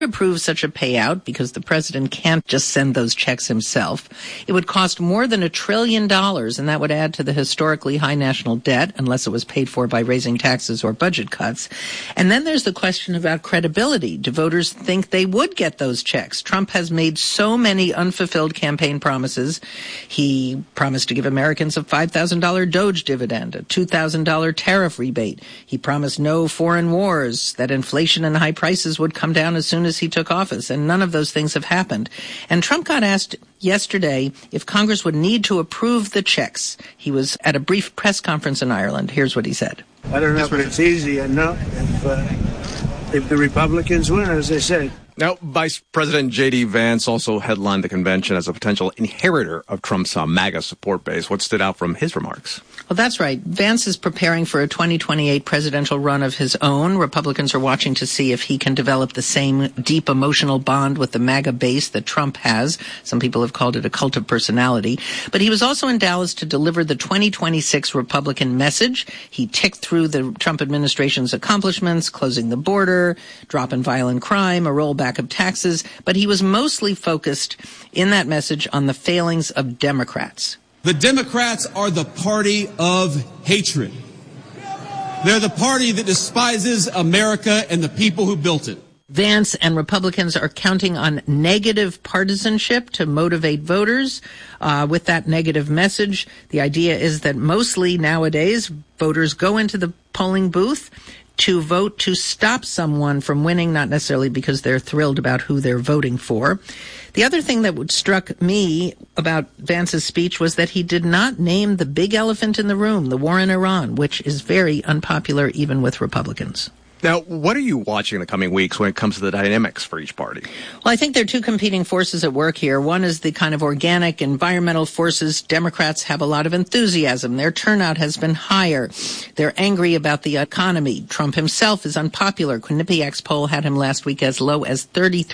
approve such a payout, because the president can't just send those checks himself, it would cost more than $1 trillion, and that would add to the historically high national debt, unless it was paid for by raising taxes or budget cuts. And then there's the question about credibility. Do voters think they would get those checks? Trump has made so many unfulfilled campaign promises. He promised to give Americans a $5,000 Doge dividend, a $2,000 tariff rebate. He promised no foreign wars, that inflation and high prices would come down as soon as he took office, and none of those things have happened. And Trump got asked yesterday if Congress would need to approve the checks. He was at a brief press conference in Ireland. Here's what he said. I don't know if it's easy enough if the Republicans win, as I said. Now, Vice President J.D. Vance also headlined the convention as a potential inheritor of Trump's MAGA support base. What stood out from his remarks? Well, that's right. Vance is preparing for a 2028 presidential run of his own. Republicans are watching to see if he can develop the same deep emotional bond with the MAGA base that Trump has. Some people have called it a cult of personality. But he was also in Dallas to deliver the 2026 Republican message. He ticked through the Trump administration's accomplishments, closing the border, dropping violent crime, a rollback of taxes. But he was mostly focused in that message on the failings of Democrats. The Democrats are the party of hatred. They're the party that despises America and the people who built it. Vance and Republicans are counting on negative partisanship to motivate voters with that negative message. The idea is that mostly nowadays voters go into the polling booth to vote to stop someone from winning, not necessarily because they're thrilled about who they're voting for. The other thing that struck me about Vance's speech was that he did not name the big elephant in the room, the war in Iran, which is very unpopular even with Republicans. Now, what are you watching in the coming weeks when it comes to the dynamics for each party? Well, I think there are two competing forces at work here. One is the kind of organic environmental forces. Democrats have a lot of enthusiasm. Their turnout has been higher. They're angry about the economy. Trump himself is unpopular. Quinnipiac's poll had him last week as low as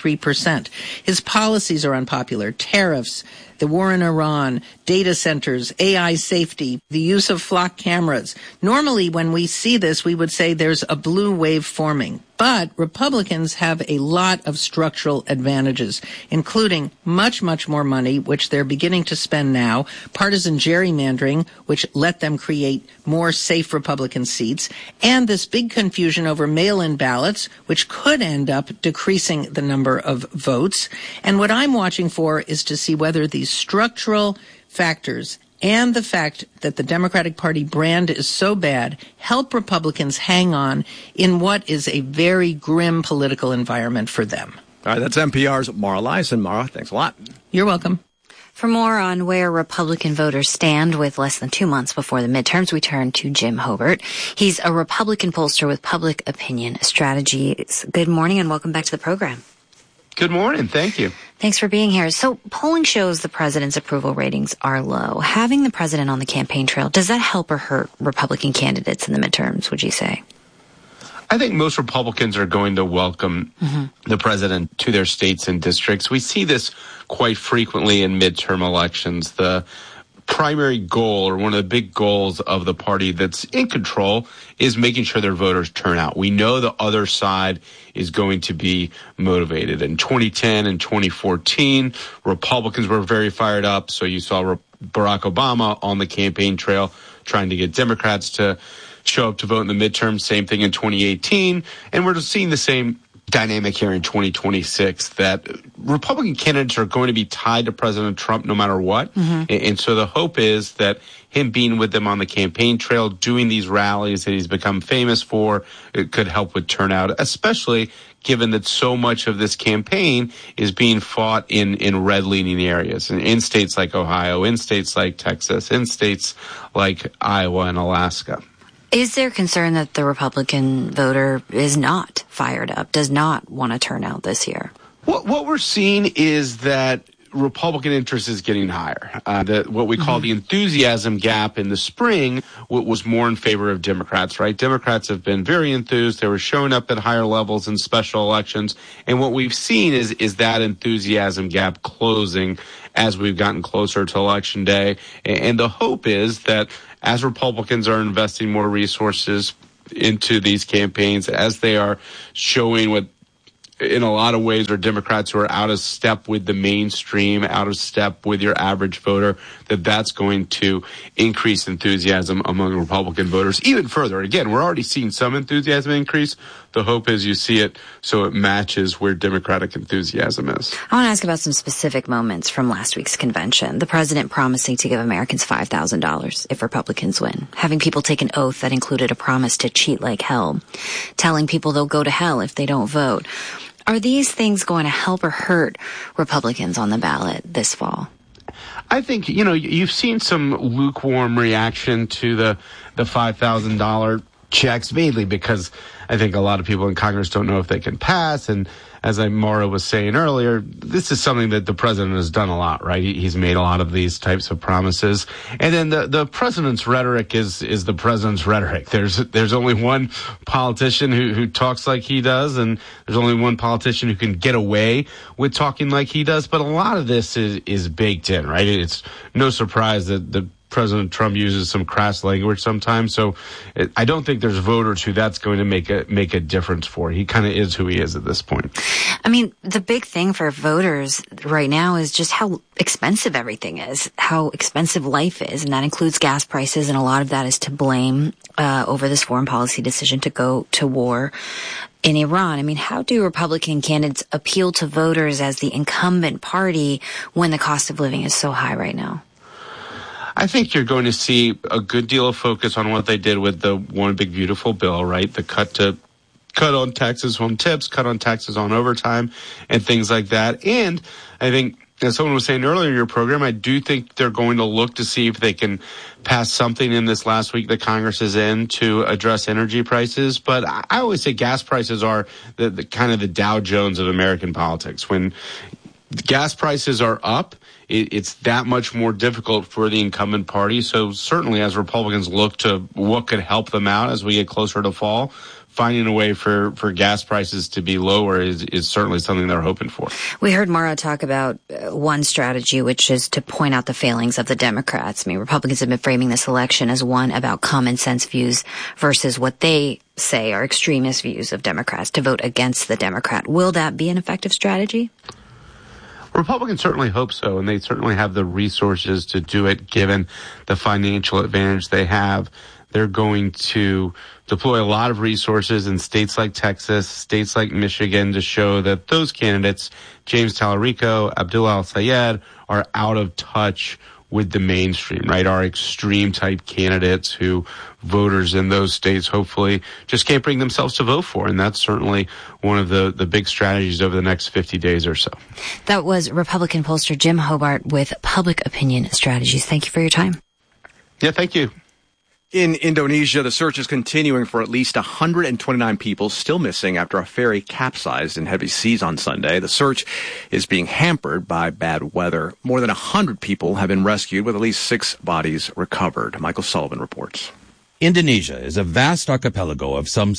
33%. His policies are unpopular. Tariffs, the war in Iran, data centers, AI safety, the use of flock cameras. Normally, when we see this, we would say there's a blue wave forming. But Republicans have a lot of structural advantages, including much, much more money, which they're beginning to spend now, partisan gerrymandering, which let them create more safe Republican seats, and this big confusion over mail-in ballots, which could end up decreasing the number of votes. And what I'm watching for is to see whether these structural factors and the fact that the Democratic Party brand is so bad help Republicans hang on in what is a very grim political environment for them. All right, that's NPR's Mara Liasson. Mara, thanks a lot. You're welcome. For more on where Republican voters stand with less than 2 months before the midterms, we turn to Jim Hobert. He's a Republican pollster with Public Opinion Strategies. Good morning and welcome back to the program. Good morning. Thank you. Thanks for being here. So polling shows the president's approval ratings are low. Having the president on the campaign trail, does that help or hurt Republican candidates in the midterms, would you say? I think most Republicans are going to welcome the president to their states and districts. We see this quite frequently in midterm elections. The primary goal, or one of the big goals of the party that's in control, is making sure their voters turn out. We know the other side is going to be motivated. In 2010 and 2014, Republicans were very fired up, so you saw Barack Obama on the campaign trail trying to get Democrats to show up to vote in the midterms. Same thing in 2018, and we're just seeing the same dynamic here in 2026, that Republican candidates are going to be tied to President Trump no matter what. And so the hope is that him being with them on the campaign trail, doing these rallies that he's become famous for, it could help with turnout, especially given that so much of this campaign is being fought in red-leaning areas, in states like Ohio, in states like Texas, in states like Iowa and Alaska. Is there concern that the Republican voter is not fired up, does not want to turn out this year? What we're seeing is that Republican interest is getting higher. What we call the enthusiasm gap in the spring was more in favor of Democrats, right? Democrats have been very enthused. They were showing up at higher levels in special elections. And what we've seen is that enthusiasm gap closing as we've gotten closer to Election Day. And the hope is that as Republicans are investing more resources into these campaigns, as they are showing what in a lot of ways are Democrats who are out of step with the mainstream, out of step with your average voter, that's going to increase enthusiasm among Republican voters even further. Again, we're already seeing some enthusiasm increase. The hope is you see it so it matches where Democratic enthusiasm is. I want to ask about some specific moments from last week's convention. The president promising to give Americans $5,000 if Republicans win, having people take an oath that included a promise to cheat like hell, telling people they'll go to hell if they don't vote. Are these things going to help or hurt Republicans on the ballot this fall? I think, you've seen some lukewarm reaction to the $5,000 checks, mainly because I think a lot of people in Congress don't know if they can pass. And as Maura was saying earlier, this is something that the president has done a lot, right? He's made a lot of these types of promises. And then the president's rhetoric is the president's rhetoric. There's only one politician who talks like he does, and there's only one politician who can get away with talking like he does. But a lot of this is baked in, right? It's no surprise that President Trump uses some crass language sometimes, so I don't think there's voters who that's going to make a difference for. He kind of is who he is at this point. I mean, the big thing for voters right now is just how expensive everything is, how expensive life is, and that includes gas prices, and a lot of that is to blame over this foreign policy decision to go to war in Iran. I mean, how do Republican candidates appeal to voters as the incumbent party when the cost of living is so high right now? I think you're going to see a good deal of focus on what they did with the One Big Beautiful Bill, right? The cut on taxes on tips, cut on taxes on overtime, and things like that. And I think, as someone was saying earlier in your program, I do think they're going to look to see if they can pass something in this last week that Congress is in to address energy prices. But I always say gas prices are the kind of the Dow Jones of American politics. When gas prices are up, it's that much more difficult for the incumbent party. So certainly as Republicans look to what could help them out as we get closer to fall, finding a way for gas prices to be lower is certainly something they're hoping for. We heard Maura talk about one strategy, which is to point out the failings of the Democrats. I mean, Republicans have been framing this election as one about common sense views versus what they say are extremist views of Democrats, to vote against the Democrat. Will that be an effective strategy? Republicans certainly hope so, and they certainly have the resources to do it given the financial advantage they have. They're going to deploy a lot of resources in states like Texas, states like Michigan, to show that those candidates, James Talarico, Abdullah Al-Sayed, are out of touch with the mainstream, right? Our extreme type candidates who voters in those states hopefully just can't bring themselves to vote for. And that's certainly one of the big strategies over the next 50 days or so. That was Republican pollster Jim Hobart with Public Opinion Strategies. Thank you for your time. Yeah, thank you. In Indonesia, the search is continuing for at least 129 people still missing after a ferry capsized in heavy seas on Sunday. The search is being hampered by bad weather. More than 100 people have been rescued, with at least 6 bodies recovered. Michael Sullivan reports. Indonesia is a vast archipelago of some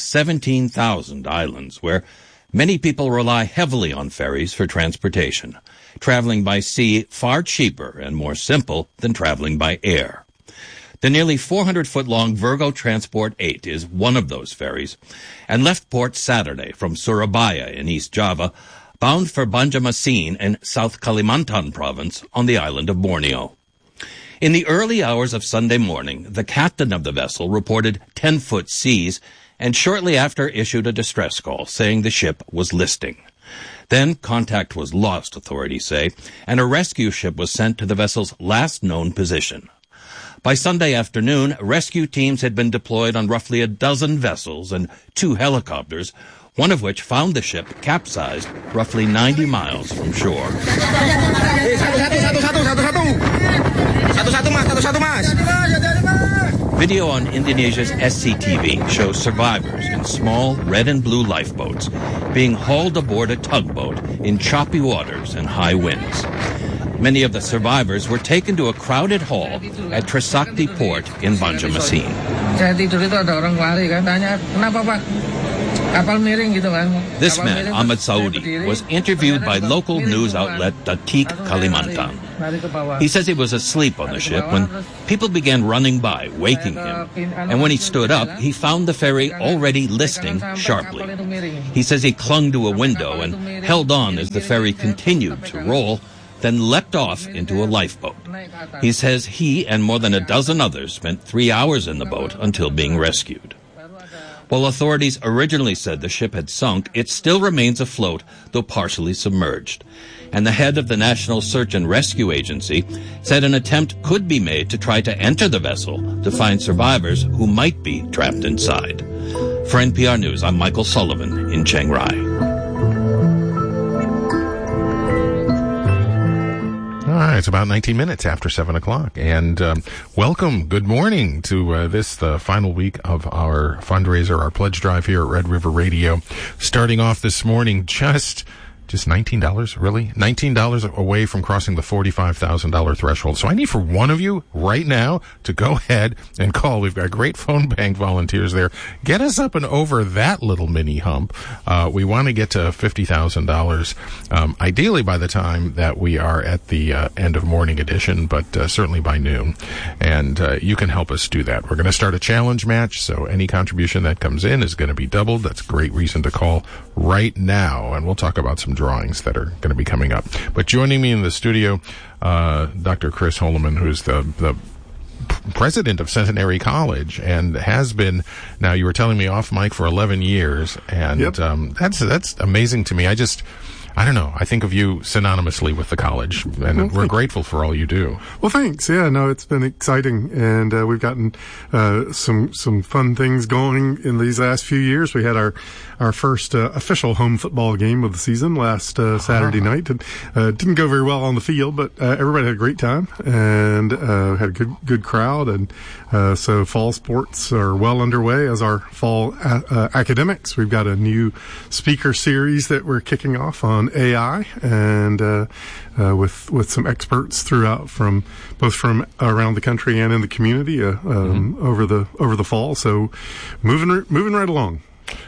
17,000 islands where many people rely heavily on ferries for transportation, traveling by sea far cheaper and more simple than traveling by air. The nearly 400-foot-long Virgo Transport 8 is one of those ferries, and left port Saturday from Surabaya in East Java, bound for Banjarmasin in South Kalimantan province on the island of Borneo. In the early hours of Sunday morning, the captain of the vessel reported 10-foot seas, and shortly after issued a distress call saying the ship was listing. Then contact was lost, authorities say, and a rescue ship was sent to the vessel's last known position. By Sunday afternoon, rescue teams had been deployed on roughly a dozen vessels and 2 helicopters, one of which found the ship capsized roughly 90 miles from shore. Video on Indonesia's SCTV shows survivors in small red and blue lifeboats being hauled aboard a tugboat in choppy waters and high winds. Many of the survivors were taken to a crowded hall at Trisakti Port in Banjarmasin. Saya tidur itu ada orang lari kan, tanya, kenapa Pak? This man, Ahmed Saudi, was interviewed by local news outlet Datik Kalimantan. He says he was asleep on the ship when people began running by, waking him. And when he stood up, he found the ferry already listing sharply. He says he clung to a window and held on as the ferry continued to roll, then leapt off into a lifeboat. He says he and more than a dozen others spent 3 hours in the boat until being rescued. While authorities originally said the ship had sunk, it still remains afloat, though partially submerged. And the head of the National Search and Rescue Agency said an attempt could be made to try to enter the vessel to find survivors who might be trapped inside. For NPR News, I'm Michael Sullivan in Chiang Rai. All right, it's about 19 minutes after 7 o'clock. And welcome, good morning to the final week of our fundraiser, our pledge drive here at Red River Radio. Starting off this morning, just $19, really? $19 away from crossing the $45,000 threshold. So I need for one of you right now to go ahead and call. We've got great phone bank volunteers there. Get us up and over that little mini hump. We want to get to $50,000, ideally by the time that we are at the end of morning edition, but certainly by noon. And you can help us do that. We're going to start a challenge match, so any contribution that comes in is going to be doubled. That's a great reason to call right now, and we'll talk about some drawings that are going to be coming up. But joining me in the studio, Dr. Chris Holloman, who's the president of Centenary College and has been, now you were telling me off mic, for 11 years. And yep. That's amazing to me. I don't know. I think of you synonymously with the college, and we're grateful for all you do. Well, thanks. Yeah, no, it's been exciting, and we've gotten some fun things going in these last few years. We had our first official home football game of the season last Saturday night. And, didn't go very well on the field, but everybody had a great time and had a good crowd. And so fall sports are well underway as our fall academics. We've got a new speaker series that we're kicking off on AI, and with some experts throughout both from around the country and in the community over the fall. So moving right along.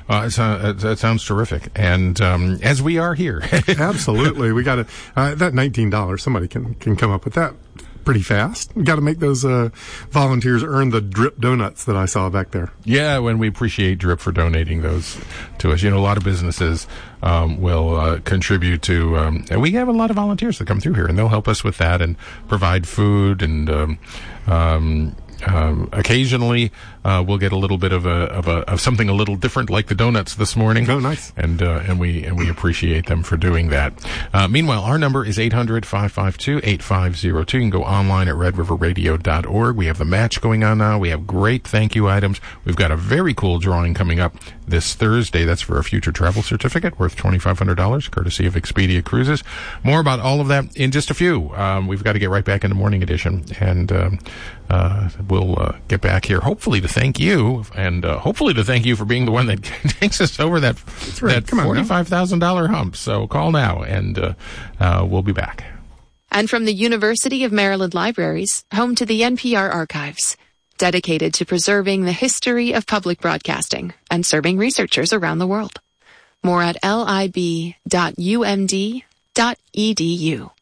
That sounds terrific, and as we are here, absolutely, we got to that $19. Somebody can come up with that pretty fast. We got to make those volunteers earn the Drip donuts that I saw back there. Yeah, when we appreciate Drip for donating those to us. You know, a lot of businesses will contribute to, and we have a lot of volunteers that come through here, and they'll help us with that and provide food and. Occasionally, we'll get a little bit of something a little different, like the donuts this morning. Oh, nice! And we appreciate them for doing that. Meanwhile, our number is 800-552-8502. You can go online at redriverradio.org. We have the match going on now. We have great thank you items. We've got a very cool drawing coming up this Thursday. That's for a future travel certificate worth $2,500, courtesy of Expedia Cruises. More about all of that in just a few. We've got to get right back into morning edition, and we'll get back here hopefully to thank you, and hopefully to thank you for being the one that takes us over that $45,000 hump. So call now, and we'll be back. And from the University of Maryland Libraries, home to the NPR archives, dedicated to preserving the history of public broadcasting and serving researchers around the world. More at lib.umd.edu.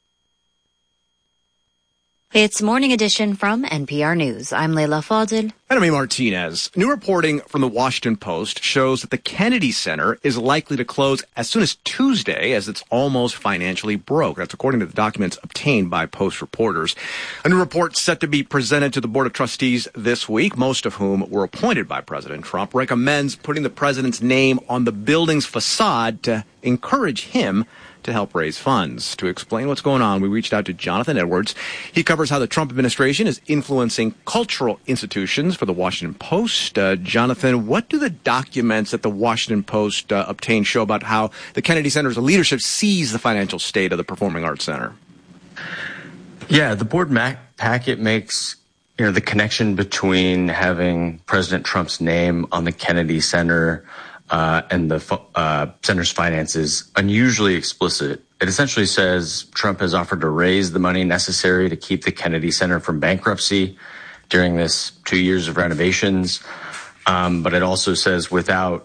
It's Morning Edition from NPR News. I'm Leila Fadil. And I'm Martinez. New reporting from the Washington Post shows that the Kennedy Center is likely to close as soon as Tuesday, as it's almost financially broke. That's according to the documents obtained by Post reporters. A new report set to be presented to the Board of Trustees this week, most of whom were appointed by President Trump, recommends putting the president's name on the building's facade to encourage him to help raise funds. To explain what's going on, we reached out to Jonathan Edwards. He covers how the Trump administration is influencing cultural institutions for the Washington Post. Jonathan, what do the documents that the Washington Post obtained show about how the Kennedy Center's leadership sees the financial state of the Performing Arts Center? Yeah, the board packet makes the connection between having President Trump's name on the Kennedy Center and the center's finances unusually explicit. It essentially says Trump has offered to raise the money necessary to keep the Kennedy Center from bankruptcy during this 2 years of renovations. But it also says without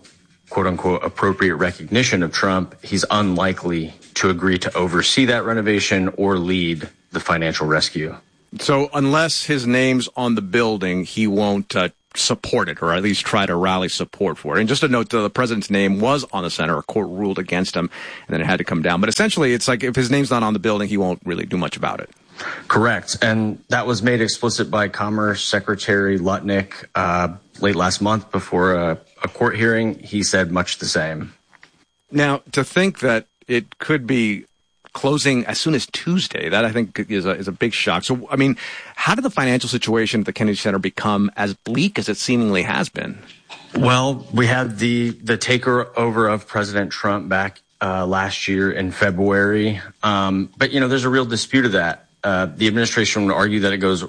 quote-unquote appropriate recognition of Trump, he's unlikely to agree to oversee that renovation or lead the financial rescue. So unless his name's on the building, he won't support it, or at least try to rally support for it. And just a note, the president's name was on the center. A court ruled against him, and then it had to come down. But essentially, it's like if his name's not on the building, he won't really do much about it. Correct. And that was made explicit by Commerce Secretary Lutnick late last month before a court hearing. He said much the same. Now, to think that it could be closing as soon as Tuesday, that I think is a big shock. So, I mean, how did the financial situation at the Kennedy Center become as bleak as it seemingly has been? Well, we had the takeover of President Trump back last year in February. But, there's a real dispute of that. The administration would argue that it goes,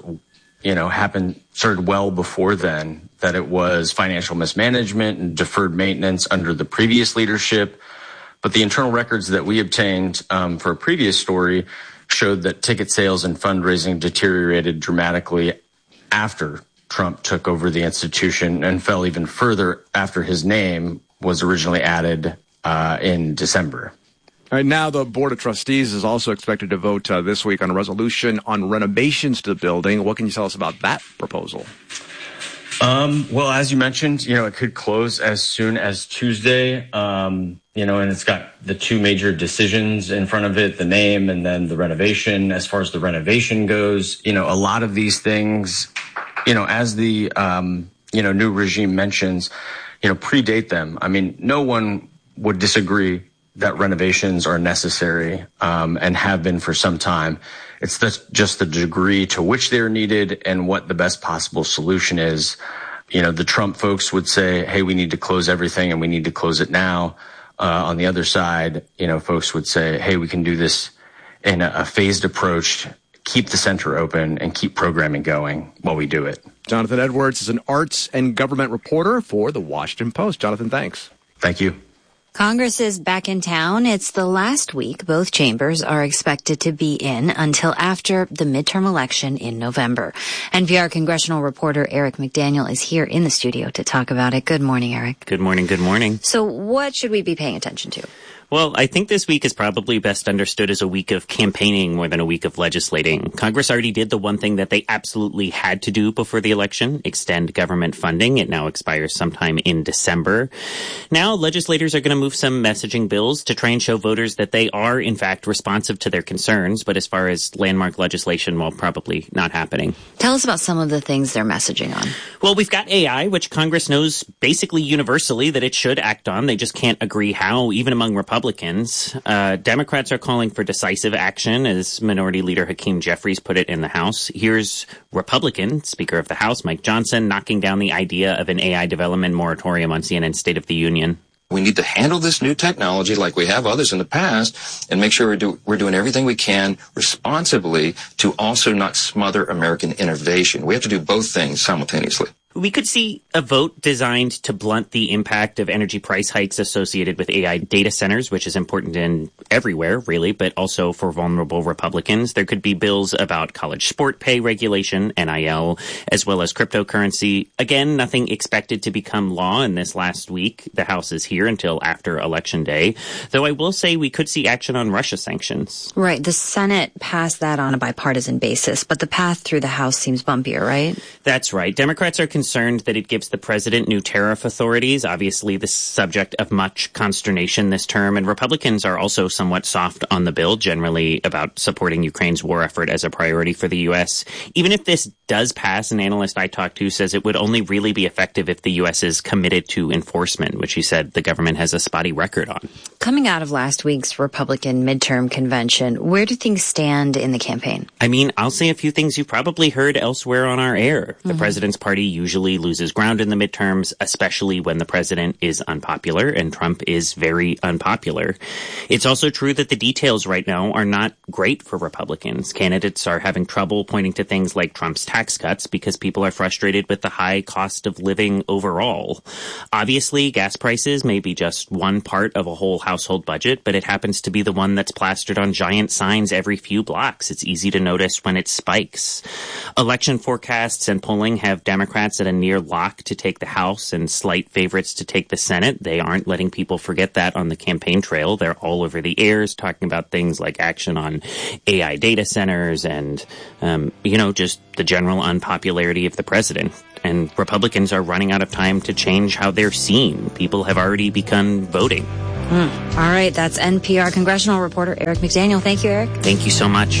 started well before then, that it was financial mismanagement and deferred maintenance under the previous leadership. But the internal records that we obtained for a previous story showed that ticket sales and fundraising deteriorated dramatically after Trump took over the institution and fell even further after his name was originally added in December. All right, now the Board of Trustees is also expected to vote this week on a resolution on renovations to the building. What can you tell us about that proposal? Well, as you mentioned, it could close as soon as Tuesday, and it's got the two major decisions in front of it, the name and then the renovation. As far as the renovation goes, a lot of these things, as the, new regime mentions, predate them. I mean, no one would disagree that renovations are necessary, and have been for some time. It's just the degree to which they're needed and what the best possible solution is. The Trump folks would say, hey, we need to close everything and we need to close it now. On the other side, folks would say, hey, we can do this in a phased approach, keep the center open and keep programming going while we do it. Jonathan Edwards is an arts and government reporter for The Washington Post. Jonathan, thanks. Thank you. Congress is back in town. It's the last week both chambers are expected to be in until after the midterm election in November. NPR congressional reporter Eric McDaniel is here in the studio to talk about it. Good morning, Eric. Good morning. Good morning. So what should we be paying attention to? Well, I think this week is probably best understood as a week of campaigning more than a week of legislating. Congress already did the one thing that they absolutely had to do before the election, extend government funding. It now expires sometime in December. Now, legislators are going to move some messaging bills to try and show voters that they are, in fact, responsive to their concerns. But as far as landmark legislation, well, probably not happening. Tell us about some of the things they're messaging on. Well, we've got AI, which Congress knows basically universally that it should act on. They just can't agree how, even among Republicans. Democrats are calling for decisive action, as Minority Leader Hakeem Jeffries put it in the House. Here's Republican Speaker of the House, Mike Johnson, knocking down the idea of an AI development moratorium on CNN's State of the Union. We need to handle this new technology like we have others in the past and make sure we're doing everything we can responsibly to also not smother American innovation. We have to do both things simultaneously. We could see a vote designed to blunt the impact of energy price hikes associated with AI data centers, which is important in everywhere, really, but also for vulnerable Republicans. There could be bills about college sport pay regulation, NIL, as well as cryptocurrency. Again, nothing expected to become law in this last week. The House is here until after Election Day. Though I will say we could see action on Russia sanctions. Right. The Senate passed that on a bipartisan basis, but the path through the House seems bumpier, right? That's right. Democrats are concerned that it gives the president new tariff authorities, obviously the subject of much consternation this term. And Republicans are also somewhat soft on the bill, generally about supporting Ukraine's war effort as a priority for the U.S. Even if this does pass, an analyst I talked to says it would only really be effective if the U.S. is committed to enforcement, which he said the government has a spotty record on. Coming out of last week's Republican midterm convention, where do things stand in the campaign? I mean, I'll say a few things you've probably heard elsewhere on our air. The president's party usually loses ground in the midterms, especially when the president is unpopular, and Trump is very unpopular. It's also true that the details right now are not great for Republicans. Candidates are having trouble pointing to things like Trump's tax tax cuts because people are frustrated with the high cost of living overall. Obviously, gas prices may be just one part of a whole household budget, but it happens to be the one that's plastered on giant signs every few blocks. It's easy to notice when it spikes. Election forecasts and polling have Democrats at a near lock to take the House and slight favorites to take the Senate. They aren't letting people forget that on the campaign trail. They're all over the airs talking about things like action on AI data centers and, just the general unpopularity of the president. And Republicans are running out of time to change how they're seen. People have already begun voting. All right, that's NPR congressional reporter Eric McDaniel. Thank you, Eric. Thank you so much.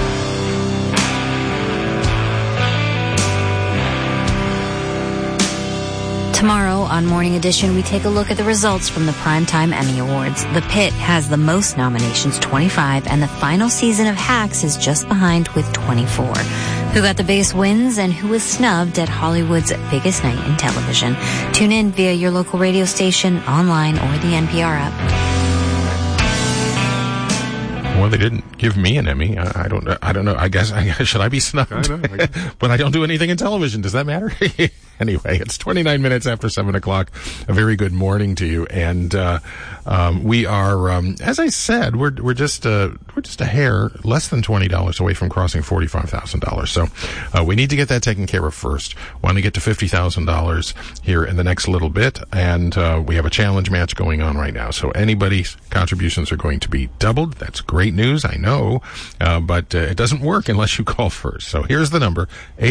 Tomorrow on Morning Edition, we take a look at the results from the Primetime Emmy Awards. The Pit has the most nominations, 25, and the final season of Hacks is just behind with 24. Who got the biggest wins and who was snubbed at Hollywood's biggest night in television? Tune in via your local radio station, online, or the NPR app. Well, they didn't give me an Emmy. I don't know. I guess should I be snubbed? I know. But I don't do anything in television. Does that matter? Anyway, it's 29 minutes after 7 o'clock. A very good morning to you. And, we are, as I said, we're just a hair less than $20 away from crossing $45,000. So, we need to get that taken care of first. Want to get to $50,000 here in the next little bit. And, we have a challenge match going on right now. So anybody's contributions are going to be doubled. That's great news. I know. But it doesn't work unless you call first. So here's the number,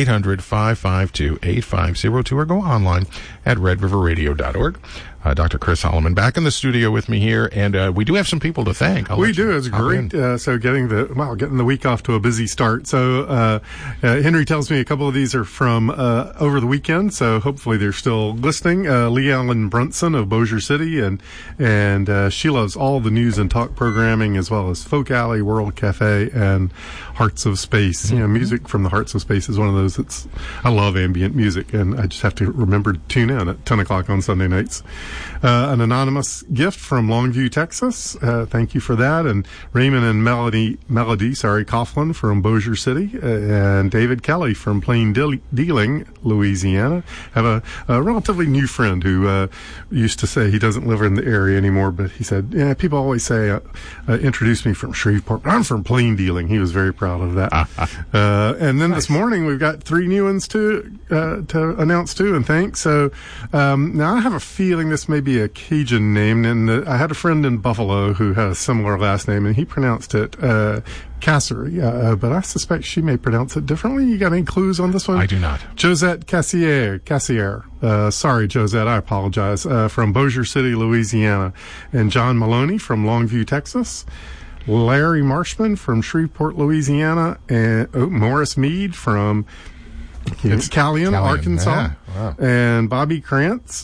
800-552-8502, or go online at redriverradio.org. Dr. Chris Solomon back in the studio with me here, and we do have some people to thank. We do. It's great. So getting the week off to a busy start. So Henry tells me a couple of these are from over the weekend, so hopefully they're still listening. Lee Allen Brunson of Bossier City, and she loves all the news and talk programming as well as Folk Alley, World Cafe, and Hearts of Space. Mm-hmm. You know, music from the Hearts of Space is one of those I love ambient music, and I just have to remember to tune in at 10 o'clock on Sunday nights. An anonymous gift from Longview, Texas. Thank you for that. And Raymond and Melody Coughlin from Bossier City, and David Kelly from Plain Dealing, Louisiana. Have a relatively new friend who used to say he doesn't live in the area anymore, but he said, yeah, people always say, introduce me from Shreveport, but I'm from Plain Dealing. He was very proud of that. And then this morning we've got 3 new ones to announce too, and thanks. So now I have a feeling this may be a Cajun name, and I had a friend in Buffalo who had a similar last name, and he pronounced it Cassery, but I suspect she may pronounce it differently. You got any clues on this one? I do not. Josette Cassier. Sorry, Josette, I apologize. From Bossier City, Louisiana. And John Maloney from Longview, Texas. Larry Marshman from Shreveport, Louisiana. And Morris Mead from Callion, Arkansas. Yeah. Wow. And Bobby Kratz,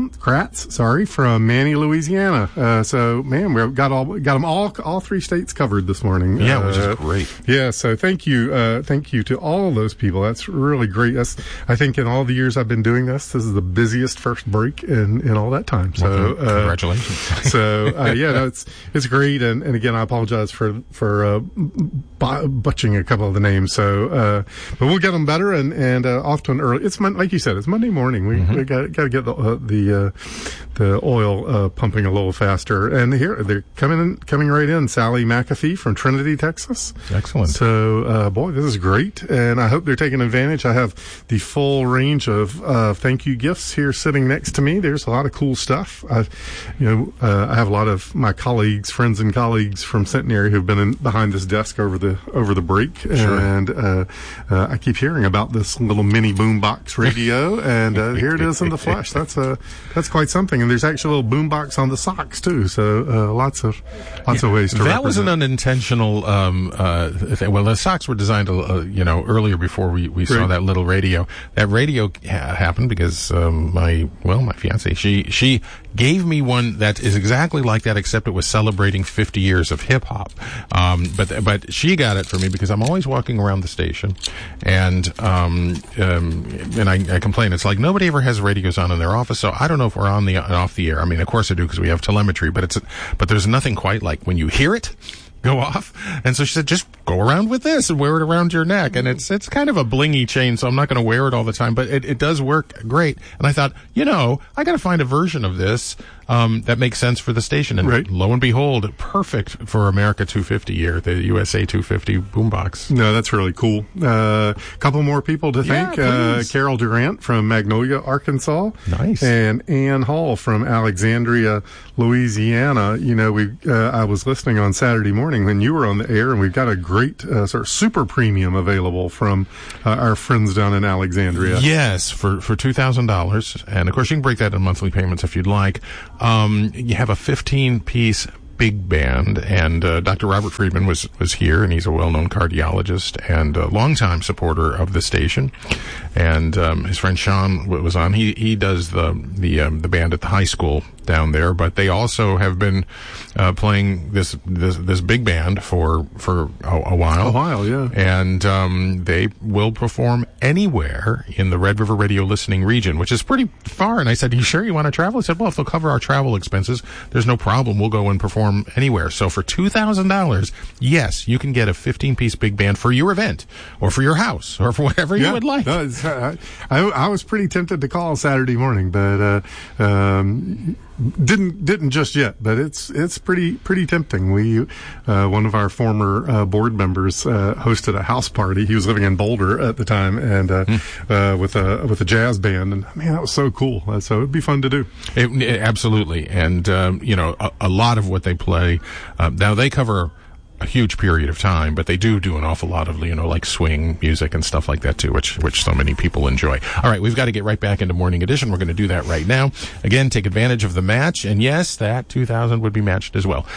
from Manny, Louisiana. So, man, we've got them all 3 states covered this morning. Yeah, which is great. Yeah, so thank you to all those people. That's really great. I think in all the years I've been doing this is the busiest first break in all that time. So, congratulations. So, it's great. And again, I apologize for butchering a couple of the names. So, but we'll get them better and off to an early. It's like you said, it's Monday morning. We got to get the oil pumping a little faster. And here they're coming right in. Sally McAfee from Trinity, Texas. Excellent. So, boy, this is great, and I hope they're taking advantage. I have the full range of thank you gifts here sitting next to me. There's a lot of cool stuff. I have a lot of my friends and colleagues from Centenary who've been behind this desk over the break, sure. And I keep hearing about this little mini boombox radio, and here it is in the flesh. That's quite something. And there's actually a little boombox on the socks too. So lots of ways to represent. That was an unintentional thing. Well, the socks were designed earlier before we saw that little radio. That radio happened because my fiance, she gave me one that is exactly like that, except it was celebrating 50 years of hip hop. But she got it for me because I'm always walking around the station, and I complain. It's like nobody ever has radios on in their office, so I don't know if we're on and off the air. I mean, of course I do because we have telemetry, but there's nothing quite like when you hear it. go off. And so she said, just go around with this and wear it around your neck. And it's kind of a blingy chain, so I'm not going to wear it all the time, but it does work great. And I thought, I got to find a version of this that makes sense for the station. And lo and behold, perfect for America 250 year, the USA 250 boombox. No, that's really cool. Couple more people to thank. Carol Durant from Magnolia, Arkansas. Nice. And Ann Hall from Alexandria, Louisiana. I was listening on Saturday morning when you were on the air, and we've got a great sort of super premium available from our friends down in Alexandria. Yes, for $2,000. And of course, you can break that in monthly payments if you'd like. You have a 15-piece big band, and Dr. Robert Friedman was here, and he's a well-known cardiologist and a longtime supporter of the station. And his friend Sean was on. He does the band at the high school down there, but they also have been playing this big band for a while. A while, yeah. And they will perform anywhere in the Red River Radio listening region, which is pretty far. And I said, "You sure you want to travel?" He said, "Well, if they'll cover our travel expenses, there's no problem. We'll go and perform anywhere." So for $2,000, yes, you can get a 15-piece big band for your event or for your house or for whatever you would like. No, I was pretty tempted to call Saturday morning, but didn't just yet. But it's pretty tempting. We one of our former board members hosted a house party. He was living in Boulder at the time, and with a jazz band, and man, that was so cool. So it'd be fun to do. Absolutely, and a lot of what they play now, they cover a huge period of time, but they do an awful lot of, like swing music and stuff like that too, which so many people enjoy. All right, we've got to get right back into Morning Edition. We're going to do that right now. Again, take advantage of the match, and yes, that 2,000 would be matched as well.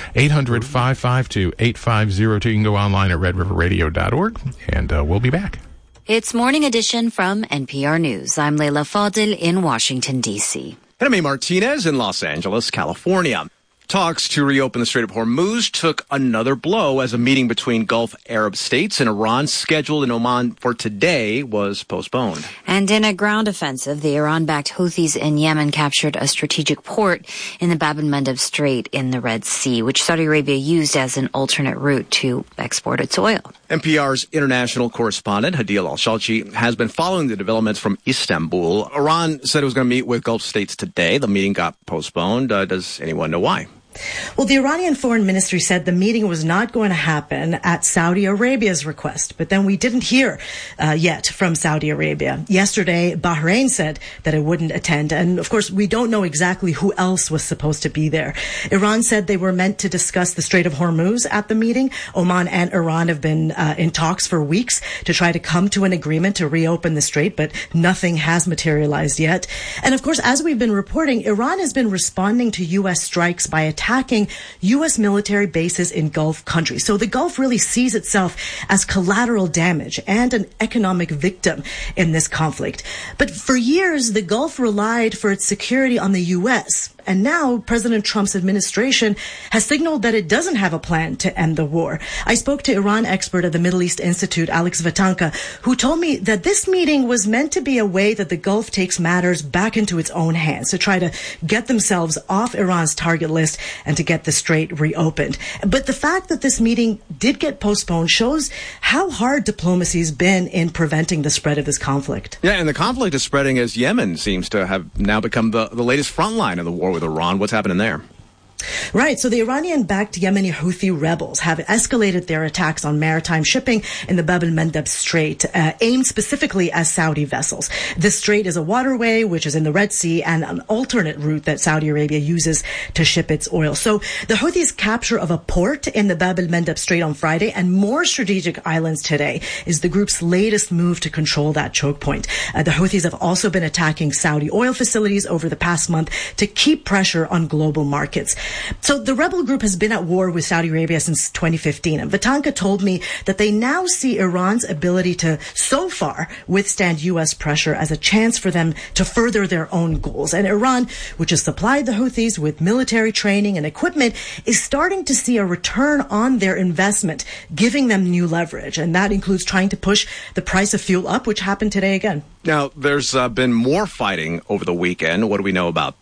800-552-8502. You can go online at redriverradio.org, and we'll be back. It's Morning Edition from NPR News. I'm Leila Fadil in Washington, D.C. And I'm A. Martinez in Los Angeles, California. Talks to reopen the Strait of Hormuz took another blow as a meeting between Gulf Arab states and Iran scheduled in Oman for today was postponed. And in a ground offensive, the Iran-backed Houthis in Yemen captured a strategic port in the Bab el-Mandeb Strait in the Red Sea, which Saudi Arabia used as an alternate route to export its oil. NPR's international correspondent, Hadeel Al-Shalchi, has been following the developments from Istanbul. Iran said it was going to meet with Gulf states today. The meeting got postponed. Does anyone know why? Well, the Iranian foreign ministry said the meeting was not going to happen at Saudi Arabia's request, but then we didn't hear yet from Saudi Arabia. Yesterday, Bahrain said that it wouldn't attend, and of course, we don't know exactly who else was supposed to be there. Iran said they were meant to discuss the Strait of Hormuz at the meeting. Oman and Iran have been in talks for weeks to try to come to an agreement to reopen the strait, but nothing has materialized yet. And of course, as we've been reporting, Iran has been responding to U.S. strikes by attacking U.S. military bases in Gulf countries. So the Gulf really sees itself as collateral damage and an economic victim in this conflict. But for years, the Gulf relied for its security on the U.S., and now President Trump's administration has signaled that it doesn't have a plan to end the war. I spoke to Iran expert at the Middle East Institute, Alex Vatanka, who told me that this meeting was meant to be a way that the Gulf takes matters back into its own hands to try to get themselves off Iran's target list and to get the strait reopened. But the fact that this meeting did get postponed shows how hard diplomacy's been in preventing the spread of this conflict. Yeah, and the conflict is spreading as Yemen seems to have now become the latest front line of the war with Iran. What's happening there? Right. So the Iranian-backed Yemeni Houthi rebels have escalated their attacks on maritime shipping in the Bab el-Mandeb Strait, aimed specifically at Saudi vessels. This strait is a waterway which is in the Red Sea and an alternate route that Saudi Arabia uses to ship its oil. So the Houthis' capture of a port in the Bab el-Mandeb Strait on Friday and more strategic islands today is the group's latest move to control that choke point. The Houthis have also been attacking Saudi oil facilities over the past month to keep pressure on global markets. So the rebel group has been at war with Saudi Arabia since 2015. And Vatanka told me that they now see Iran's ability to, so far, withstand U.S. pressure as a chance for them to further their own goals. And Iran, which has supplied the Houthis with military training and equipment, is starting to see a return on their investment, giving them new leverage. And that includes trying to push the price of fuel up, which happened today again. Now, there's been more fighting over the weekend. What do we know about that?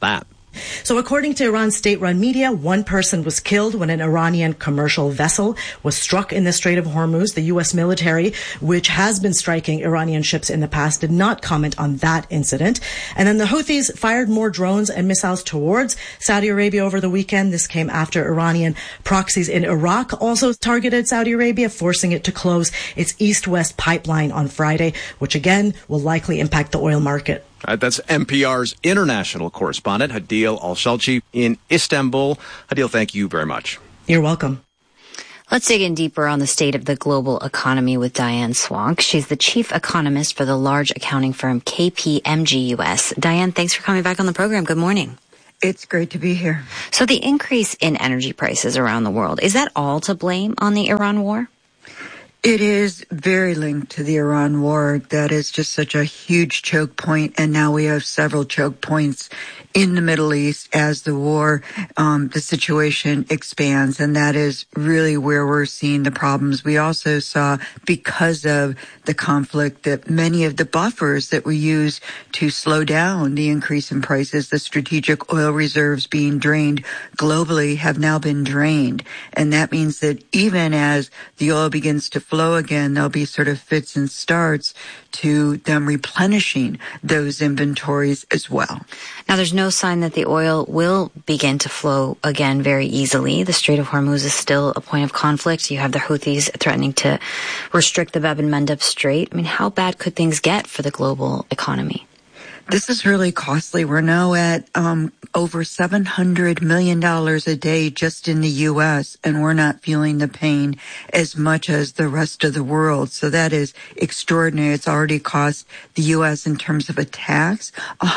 So according to Iran's state-run media, one person was killed when an Iranian commercial vessel was struck in the Strait of Hormuz. The U.S. military, which has been striking Iranian ships in the past, did not comment on that incident. And then the Houthis fired more drones and missiles towards Saudi Arabia over the weekend. This came after Iranian proxies in Iraq also targeted Saudi Arabia, forcing it to close its east-west pipeline on Friday, which again will likely impact the oil market. That's NPR's international correspondent, Hadeel Al-Shalchi in Istanbul. Hadeel, thank you very much. You're welcome. Let's dig in deeper on the state of the global economy with Diane Swonk. She's the chief economist for the large accounting firm KPMG US. Diane, thanks for coming back on the program. Good morning. It's great to be here. So the increase in energy prices around the world, is that all to blame on the Iran war? It is very linked to the Iran war. That is just such a huge choke point, and now we have several choke points in the Middle East as the war, the situation expands, and that is really where we're seeing the problems. We also saw, because of the conflict, that many of the buffers that we use to slow down the increase in prices, the strategic oil reserves being drained globally, have now been drained. And that means that even as the oil begins to flow again, there'll be sort of fits and starts to them replenishing those inventories as well. Now, there's no sign that the oil will begin to flow again very easily. The Strait of Hormuz is still a point of conflict. You have the Houthis threatening to restrict the Bab el-Mandeb Strait. I mean, how bad could things get for the global economy? This is really costly. We're now at over $700 million a day just in the U.S., and we're not feeling the pain as much as the rest of the world. So that is extraordinary. It's already cost the U.S. in terms of a tax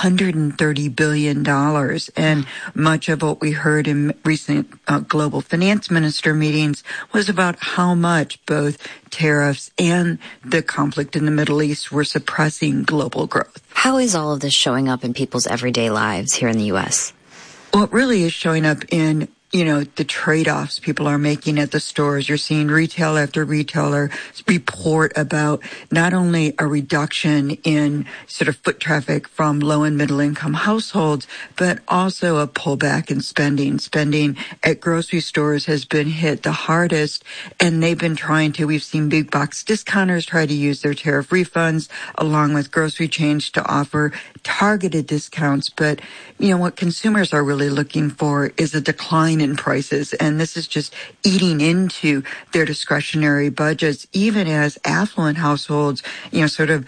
$130 billion. And much of what we heard in recent global finance minister meetings was about how much both tariffs and the conflict in the Middle East were suppressing global growth. How is all of this showing up in people's everyday lives here in the U.S.? Well, it really is showing up in, the trade-offs people are making at the stores. You're seeing retail after retailer report about not only a reduction in sort of foot traffic from low and middle income households, but also a pullback in spending. Spending at grocery stores has been hit the hardest, and they've been we've seen big box discounters try to use their tariff refunds along with grocery chains to offer targeted discounts. But, what consumers are really looking for is a decline in prices, and this is just eating into their discretionary budgets, even as affluent households, sort of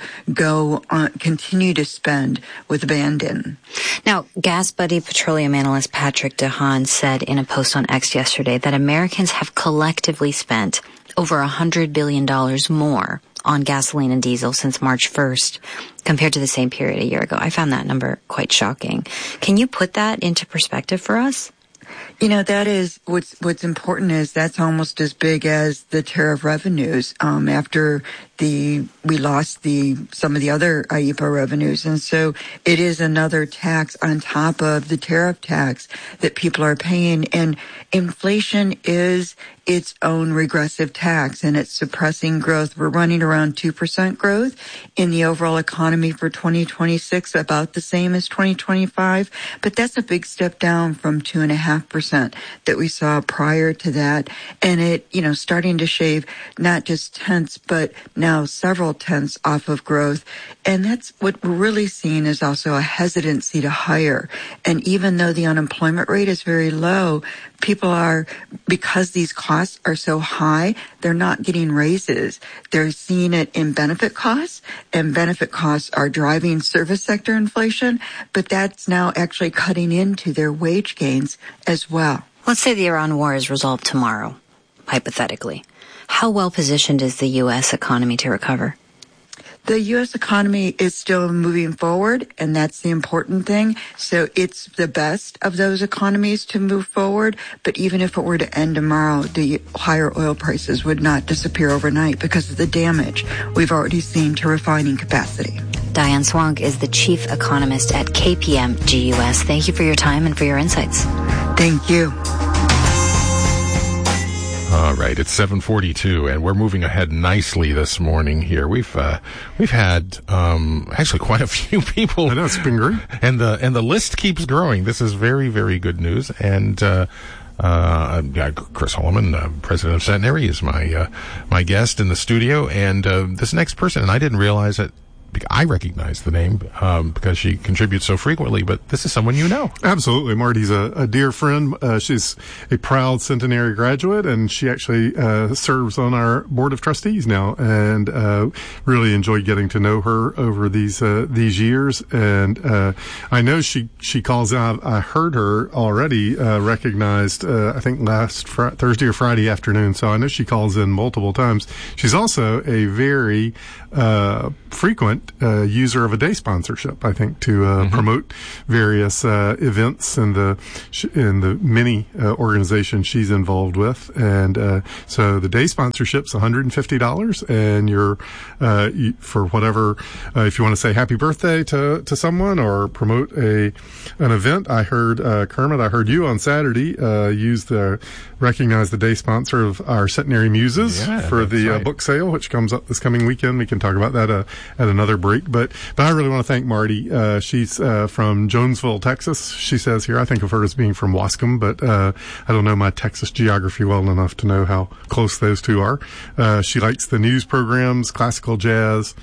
continue to spend with abandon. Now, Gas Buddy petroleum analyst Patrick DeHaan said in a post on X yesterday that Americans have collectively spent over $100 billion more on gasoline and diesel since March 1st compared to the same period a year ago. I found that number quite shocking. Can you put that into perspective for us? That is what's important is that's almost as big as the tariff revenues after we lost some of the other IEEPA revenues. And so it is another tax on top of the tariff tax that people are paying. And inflation is its own regressive tax, and it's suppressing growth. We're running around 2% growth in the overall economy for 2026, about the same as 2025. But that's a big step down from 2.5% that we saw prior to that. And it, starting to shave not just tenths, but now several tenths off of growth. And that's what we're really seeing is also a hesitancy to hire. And even though the unemployment rate is very low, people are, because these costs are so high, they're not getting raises. They're seeing it in benefit costs, and benefit costs are driving service sector inflation, but that's now actually cutting into their wage gains as well. Let's say the Iran war is resolved tomorrow, hypothetically. How well positioned is the U.S. economy to recover? The U.S. economy is still moving forward, and that's the important thing. So it's the best of those economies to move forward. But even if it were to end tomorrow, the higher oil prices would not disappear overnight because of the damage we've already seen to refining capacity. Diane Swonk is the chief economist at KPMG US. Thank you for your time and for your insights. Thank you. All right, it's 7:42, and we're moving ahead nicely this morning here. We've had actually quite a few people. I know, it's been great, and the list keeps growing. This is very, very good news. And Chris Holloman, president of Centenary, is my guest in the studio. And this next person, and I didn't realize it. I recognize the name because she contributes so frequently, but this is someone you know. Absolutely. Marty's a dear friend. She's a proud Centenary graduate, and she actually serves on our board of trustees now, and really enjoyed getting to know her over these years. And I know she calls out. I heard her already recognized, I think last Thursday or Friday afternoon, so I know she calls in multiple times. She's also a very frequent user of a day sponsorship, I think, to promote various events in the many organizations she's involved with. And so the day sponsorship's $150, and you're for whatever, if you want to say happy birthday to someone or promote an event. I heard Kermit, I heard you on Saturday recognize the day sponsor of our Centenary Muses for the book sale, which comes up this coming weekend. We can talk about that at another break. But I really want to thank Marty. She's from Jonesville, Texas. She says here, I think of her as being from Wascom, but I don't know my Texas geography well enough to know how close those two are. She likes the news programs, classical jazz,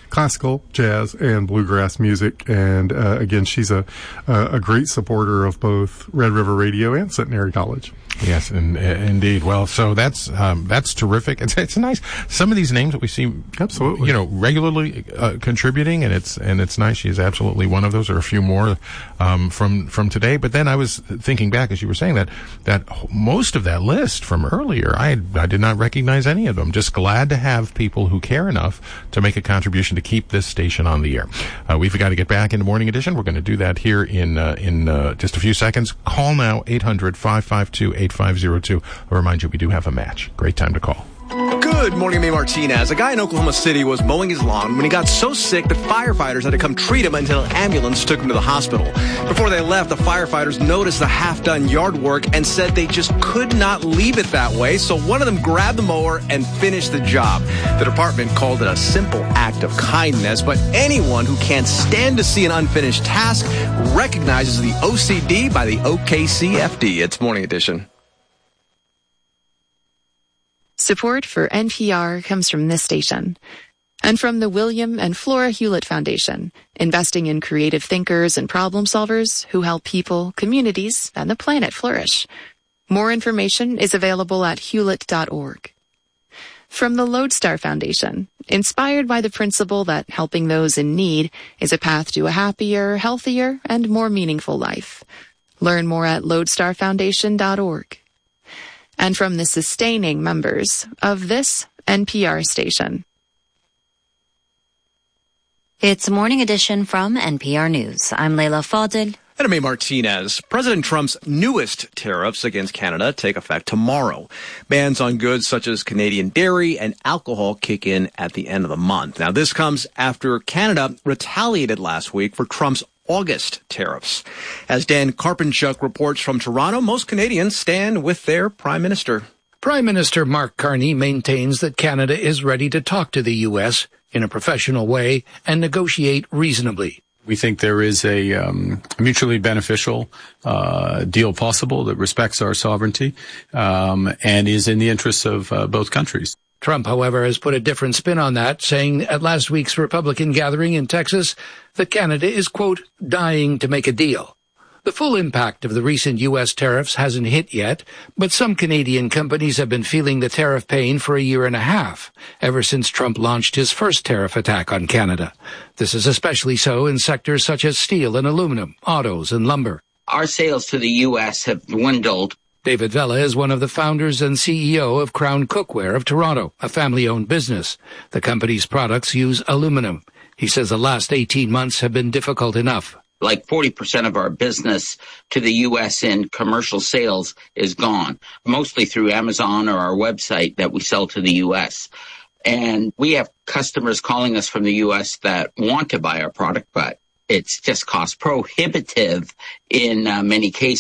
and bluegrass music. And again, she's a great supporter of both Red River Radio and Centenary College. Yes, indeed. Well, so that's terrific. It's nice. Some of these names that we see, absolutely, regularly contributing, and it's nice. She is absolutely one of those, or a few more from today. But then I was thinking back as you were saying that most of that list from earlier, I did not recognize any of them. Just glad to have people who care enough to make a contribution to keep this station on the air. We've got to get back into Morning Edition. We're going to do that here in just a few seconds. Call now 800-552-8502. I'll remind you, we do have a match. Great time to call. Good morning, I'm May Martinez. A guy in Oklahoma City was mowing his lawn when he got so sick that firefighters had to come treat him until an ambulance took him to the hospital. Before they left, the firefighters noticed the half-done yard work and said they just could not leave it that way, so one of them grabbed the mower and finished the job. The department called it a simple act of kindness, but anyone who can't stand to see an unfinished task recognizes the OCD by the OKCFD. It's Morning Edition. Support for NPR comes from this station and from the William and Flora Hewlett Foundation, investing in creative thinkers and problem solvers who help people, communities, and the planet flourish. More information is available at hewlett.org. From the Lodestar Foundation, inspired by the principle that helping those in need is a path to a happier, healthier, and more meaningful life. Learn more at lodestarfoundation.org. And from the sustaining members of this NPR station. It's Morning Edition from NPR News. I'm Leila Fadel. And I'm May Martinez. President Trump's newest tariffs against Canada take effect tomorrow. Bans on goods such as Canadian dairy and alcohol kick in at the end of the month. Now, this comes after Canada retaliated last week for Trump's August tariffs. As Dan Karpenchuk reports from Toronto, most Canadians stand with their Prime Minister. Prime Minister Mark Carney maintains that Canada is ready to talk to the U.S. in a professional way and negotiate reasonably. We think there is a mutually beneficial deal possible that respects our sovereignty and is in the interests of both countries. Trump, however, has put a different spin on that, saying at last week's Republican gathering in Texas that Canada is, quote, dying to make a deal. The full impact of the recent U.S. tariffs hasn't hit yet, but some Canadian companies have been feeling the tariff pain for a year and a half, ever since Trump launched his first tariff attack on Canada. This is especially so in sectors such as steel and aluminum, autos, and lumber. Our sales to the U.S. have dwindled. David Vela is one of the founders and CEO of Crown Cookware of Toronto, a family-owned business. The company's products use aluminum. He says the last 18 months have been difficult enough. Like 40% of our business to the U.S. in commercial sales is gone, mostly through Amazon or our website that we sell to the U.S. And we have customers calling us from the U.S. that want to buy our product, but it's just cost prohibitive in many cases.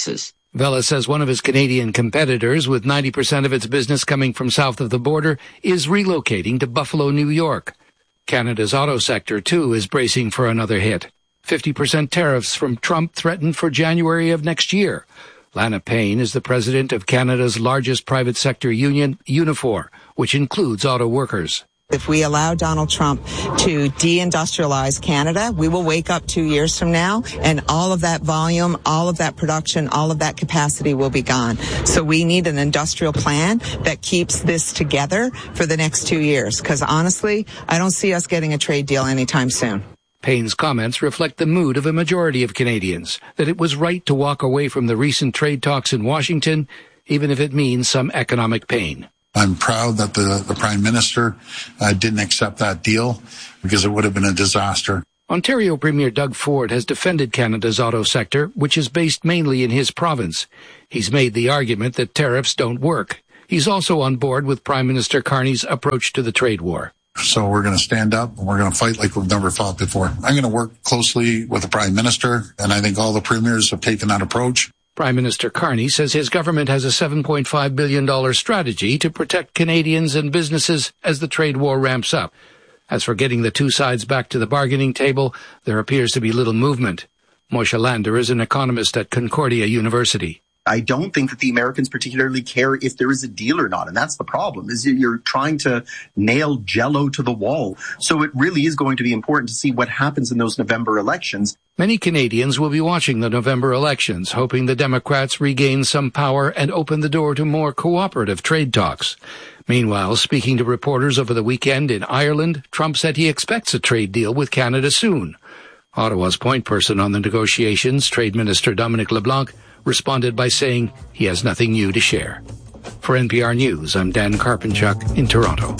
Vela says one of his Canadian competitors, with 90% of its business coming from south of the border, is relocating to Buffalo, New York. Canada's auto sector, too, is bracing for another hit. 50% tariffs from Trump threatened for January of next year. Lana Payne is the president of Canada's largest private sector union, Unifor, which includes auto workers. If we allow Donald Trump to deindustrialize Canada, we will wake up 2 years from now and all of that volume, all of that production, all of that capacity will be gone. So we need an industrial plan that keeps this together for the next 2 years. Because honestly, I don't see us getting a trade deal anytime soon. Payne's comments reflect the mood of a majority of Canadians, that it was right to walk away from the recent trade talks in Washington, even if it means some economic pain. I'm proud that the Prime Minister didn't accept that deal because it would have been a disaster. Ontario Premier Doug Ford has defended Canada's auto sector, which is based mainly in his province. He's made the argument that tariffs don't work. He's also on board with Prime Minister Carney's approach to the trade war. So we're going to stand up and we're going to fight like we've never fought before. I'm going to work closely with the Prime Minister, and I think all the premiers have taken that approach. Prime Minister Carney says his government has a $7.5 billion strategy to protect Canadians and businesses as the trade war ramps up. As for getting the two sides back to the bargaining table, there appears to be little movement. Moshe Lander is an economist at Concordia University. I don't think that the Americans particularly care if there is a deal or not. And that's the problem, is you're trying to nail Jell-O to the wall. So it really is going to be important to see what happens in those November elections. Many Canadians will be watching the November elections, hoping the Democrats regain some power and open the door to more cooperative trade talks. Meanwhile, speaking to reporters over the weekend in Ireland, Trump said he expects a trade deal with Canada soon. Ottawa's point person on the negotiations, Trade Minister Dominic LeBlanc, responded by saying he has nothing new to share. For NPR News, I'm Dan Karpenchuk in Toronto.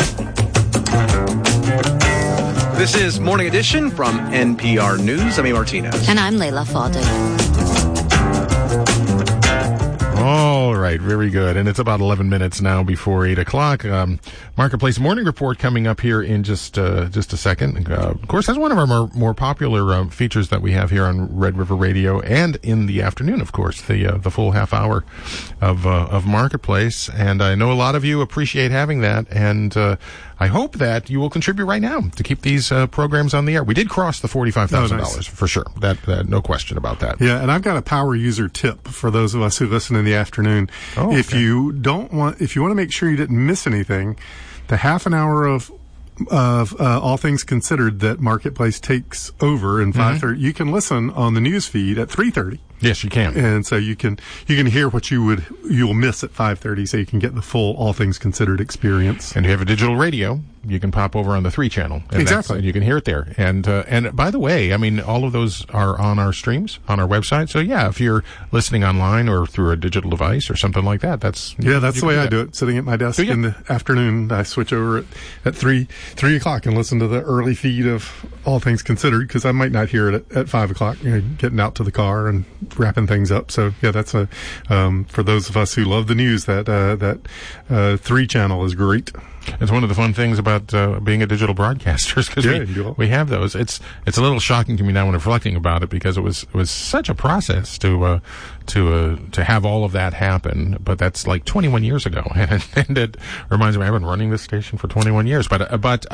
This is Morning Edition from NPR News. I'm A. Martinez. And I'm Layla Fadel. All right, very good. And it's about 11 minutes now before 8 o'clock. Marketplace Morning Report coming up here in just a second. Of course, that's one of our more popular features that we have here on Red River Radio, and in the afternoon, of course, the full half hour of Marketplace. And I know a lot of you appreciate having that, and I hope that you will contribute right now to keep these programs on the air. We did cross the $45,000 for sure. That no question about that. Yeah, and I've got a power user tip for those of us who listen in the afternoon. Oh, okay. If you want to make sure you didn't miss anything, the half an hour of All Things Considered that Marketplace takes over in 5:30, you can listen on the news feed at 3:30. Yes, you can. And so you can hear what you'll miss at 5:30, so you can get the full All Things Considered experience. And if you have a digital radio, you can pop over on the 3 channel. And exactly. And you can hear it there. And by the way, I mean, all of those are on our streams, on our website. So yeah, if you're listening online or through a digital device or something like that, that's the way I do it. Sitting at my desk in the afternoon, I switch over at 3 o'clock and listen to the early feed of All Things Considered, because I might not hear it at 5 o'clock, getting out to the car and wrapping things up. So yeah, that's for those of us who love the news, that 3 channel is great. It's one of the fun things about being a digital broadcaster, because we have those. It's a little shocking to me now when reflecting about it, because it was such a process to have all of that happen. But that's like 21 years ago, and it reminds me I've been running this station for 21 years. But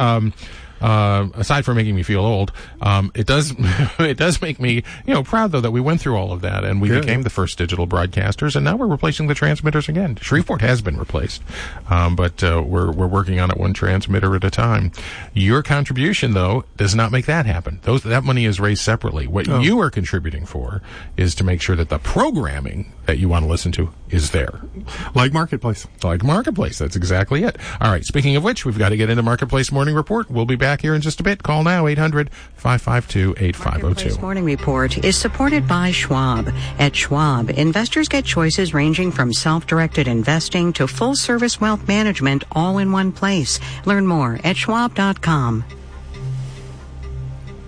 aside from making me feel old, it does make me proud though that we went through all of that and we became the first digital broadcasters, and now we're replacing the transmitters again. Shreveport has been replaced, but we're working on it one transmitter at a time. Your contribution though does not make that happen. That money is raised separately. What you are contributing for is to make sure that the programming that you want to listen to is there. Like Marketplace. That's exactly it. All right. Speaking of which, we've got to get into Marketplace Morning Report. We'll be back here in just a bit. Call now, 800-552-8502. Marketplace Morning Report is supported by Schwab. At Schwab, investors get choices ranging from self-directed investing to full-service wealth management all in one place. Learn more at schwab.com.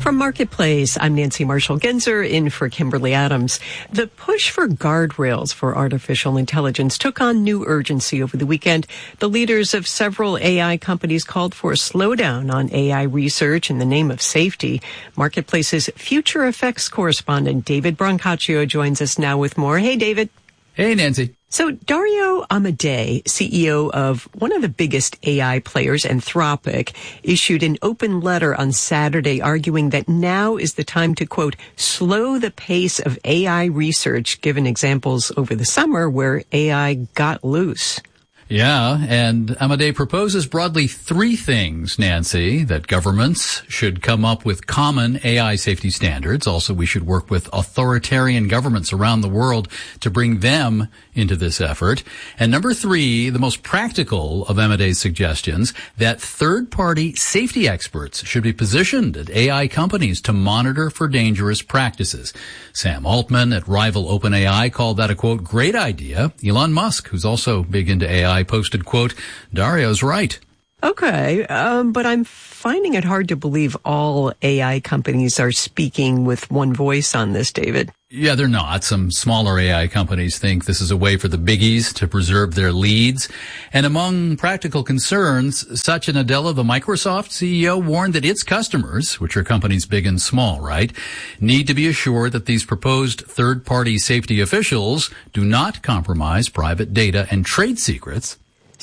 From Marketplace, I'm Nancy Marshall-Genzer in for Kimberly Adams. The push for guardrails for artificial intelligence took on new urgency over the weekend. The leaders of several AI companies called for a slowdown on AI research in the name of safety. Marketplace's Future Effects correspondent David Brancaccio joins us now with more. Hey, David. Hey, Nancy. So Dario Amodei, CEO of one of the biggest AI players, Anthropic, issued an open letter on Saturday arguing that now is the time to, quote, slow the pace of AI research, given examples over the summer where AI got loose. Yeah, and Amodei proposes broadly three things, Nancy: that governments should come up with common AI safety standards. Also, we should work with authoritarian governments around the world to bring them into this effort. And number three, the most practical of Amodei's suggestions, that third-party safety experts should be positioned at AI companies to monitor for dangerous practices. Sam Altman at rival OpenAI called that a, quote, great idea. Elon Musk, who's also big into AI, posted, quote, Dario's right. Okay, but I'm finding it hard to believe all AI companies are speaking with one voice on this, David. Yeah, they're not. Some smaller AI companies think this is a way for the biggies to preserve their leads. And among practical concerns, Satya Nadella, the Microsoft CEO, warned that its customers, which are companies big and small, right, need to be assured that these proposed third-party safety officials do not compromise private data and trade secrets.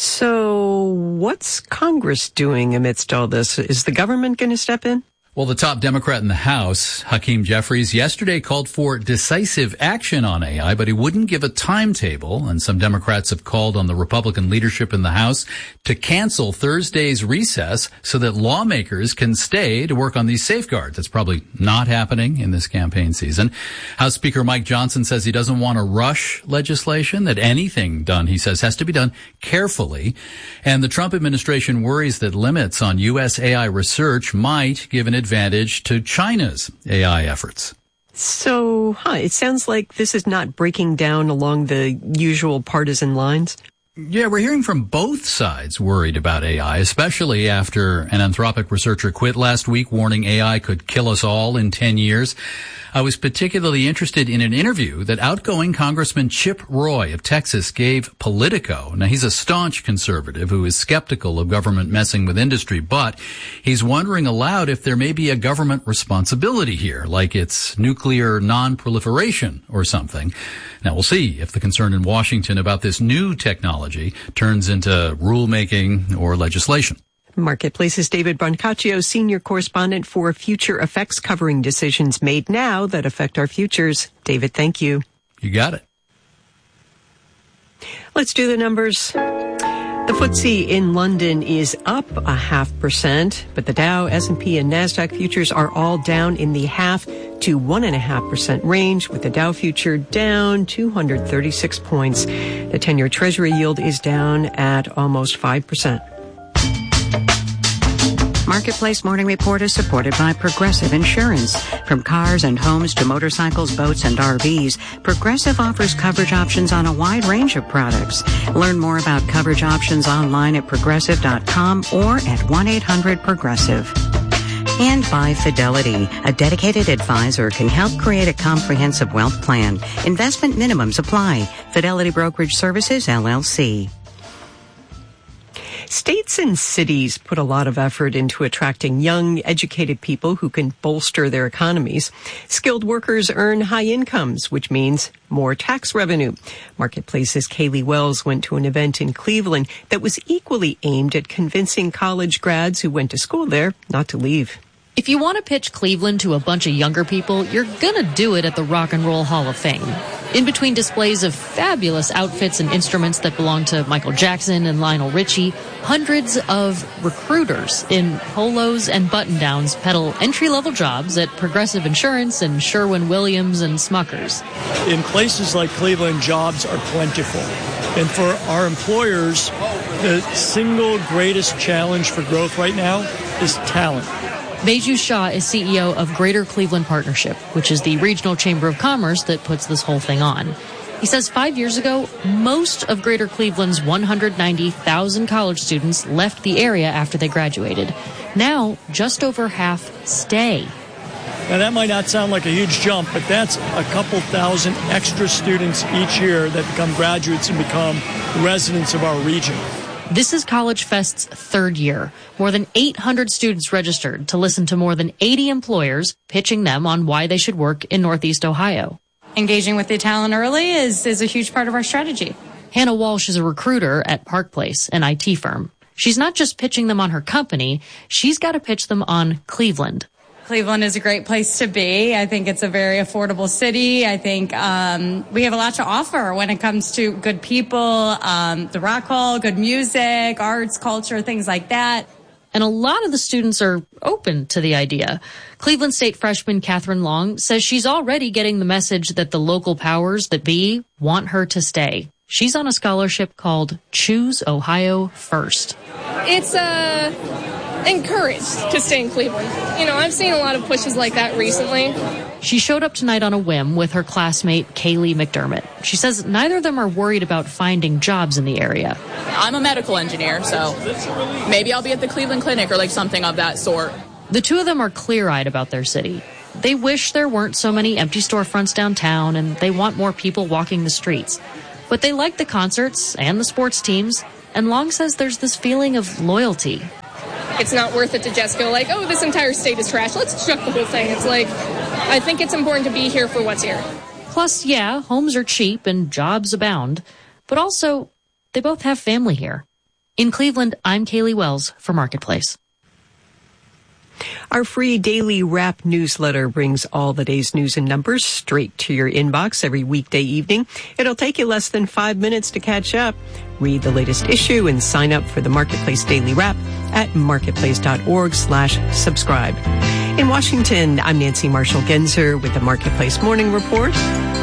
So what's Congress doing amidst all this? Is the government going to step in? Well, the top Democrat in the House, Hakeem Jeffries, yesterday called for decisive action on AI, but he wouldn't give a timetable. And some Democrats have called on the Republican leadership in the House to cancel Thursday's recess so that lawmakers can stay to work on these safeguards. That's probably not happening in this campaign season. House Speaker Mike Johnson says he doesn't want to rush legislation, that anything done, he says, has to be done carefully. And the Trump administration worries that limits on U.S. AI research might give an advantage to China's AI efforts. So, it sounds like this is not breaking down along the usual partisan lines. Yeah, we're hearing from both sides worried about AI, especially after an Anthropic researcher quit last week, warning AI could kill us all in 10 years. I was particularly interested in an interview that outgoing Congressman Chip Roy of Texas gave Politico. Now, he's a staunch conservative who is skeptical of government messing with industry, but he's wondering aloud if there may be a government responsibility here, like it's nuclear non-proliferation or something. Now, we'll see if the concern in Washington about this new technology turns into rulemaking or legislation. Marketplace's David Brancaccio, senior correspondent for Future Effects, covering decisions made now that affect our futures. David, thank you. You got it. Let's do the numbers. The FTSE in London is up 0.5%, but the Dow, S&P, and NASDAQ futures are all down in the 0.5% to 1.5% range, with the Dow future down 236 points. The 10-year Treasury yield is down at almost 5%. Marketplace Morning Report is supported by Progressive Insurance. From cars and homes to motorcycles, boats, and RVs, Progressive offers coverage options on a wide range of products. Learn more about coverage options online at progressive.com or at 1-800-PROGRESSIVE. And by Fidelity, a dedicated advisor can help create a comprehensive wealth plan. Investment minimums apply. Fidelity Brokerage Services, LLC. States and cities put a lot of effort into attracting young, educated people who can bolster their economies. Skilled workers earn high incomes, which means more tax revenue. Marketplace's Kaylee Wells went to an event in Cleveland that was equally aimed at convincing college grads who went to school there not to leave. If you want to pitch Cleveland to a bunch of younger people, you're gonna do it at the Rock and Roll Hall of Fame. In between displays of fabulous outfits and instruments that belong to Michael Jackson and Lionel Richie, hundreds of recruiters in polos and button-downs peddle entry-level jobs at Progressive Insurance and Sherwin-Williams and Smuckers. In places like Cleveland, jobs are plentiful. And for our employers, the single greatest challenge for growth right now is talent. Baiju Shah is CEO of Greater Cleveland Partnership, which is the regional chamber of commerce that puts this whole thing on. He says 5 years ago, most of Greater Cleveland's 190,000 college students left the area after they graduated. Now, just over half stay. Now, that might not sound like a huge jump, but that's a couple thousand extra students each year that become graduates and become residents of our region. This is College Fest's third year. More than 800 students registered to listen to more than 80 employers pitching them on why they should work in Northeast Ohio. Engaging with the talent early is a huge part of our strategy. Hannah Walsh is a recruiter at Park Place, an IT firm. She's not just pitching them on her company, she's got to pitch them on Cleveland. Cleveland is a great place to be. I think it's a very affordable city. I think we have a lot to offer when it comes to good people, the Rock Hall, good music, arts, culture, things like that. And a lot of the students are open to the idea. Cleveland State freshman Catherine Long says she's already getting the message that the local powers that be want her to stay. She's on a scholarship called Choose Ohio First. It's encouraged to stay in Cleveland. You know, I've seen a lot of pushes like that recently. She showed up tonight on a whim with her classmate Kaylee McDermott. She says neither of them are worried about finding jobs in the area. I'm a medical engineer, so maybe I'll be at the Cleveland Clinic or like something of that sort. The two of them are clear-eyed about their city. They wish there weren't so many empty storefronts downtown, and they want more people walking the streets. But they like the concerts and the sports teams, and Long says there's this feeling of loyalty. It's not worth it to just go like, oh, this entire state is trash. Let's chuck the whole thing. It's like, I think it's important to be here for what's here. Plus, yeah, homes are cheap and jobs abound. But also, they both have family here. In Cleveland, I'm Kaylee Wells for Marketplace. Our free daily wrap newsletter brings all the day's news and numbers straight to your inbox every weekday evening. It'll take you less than 5 minutes to catch up. Read the latest issue and sign up for the Marketplace Daily Wrap at marketplace.org/subscribe. In Washington, I'm Nancy Marshall-Genzer with the Marketplace Morning Report.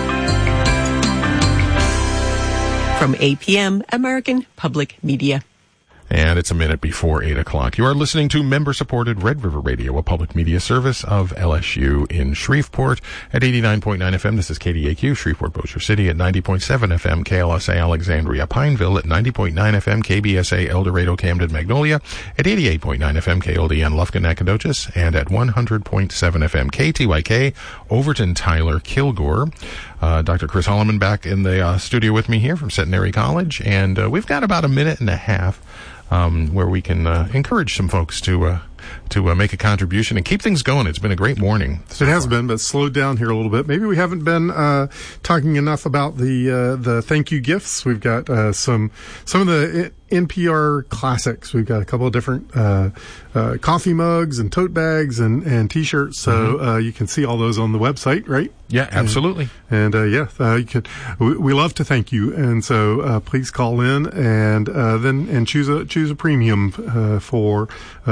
From APM, American Public Media. And it's a minute before 8 o'clock. You are listening to member-supported Red River Radio, a public media service of LSU in Shreveport at 89.9 FM. This is KDAQ, Shreveport, Bossier City at 90.7 FM, KLSA Alexandria, Pineville at 90.9 FM, KBSA El Dorado, Camden, Magnolia at 88.9 FM, KLDN Lufkin, Nacogdoches, and at 100.7 FM, KTYK, Overton, Tyler, Kilgore. Dr. Chris Holloman back in the studio with me here from Centenary College, and we've got about a minute and a half where we can encourage some folks to make a contribution and keep things going. It's been a great morning. It has been, but slowed down here a little bit. Maybe we haven't been talking enough about the thank you gifts. We've got some of the NPR classics. We've got a couple of different coffee mugs and tote bags and T-shirts. So you can see all those on the website, right? Yeah, absolutely. And you can. We love to thank you, and so please call in and then choose a premium for